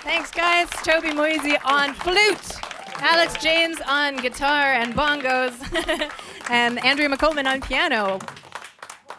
Thanks, guys. Toby Moisey on flute, Alex James on guitar and bongos, and Andrea McColeman on piano.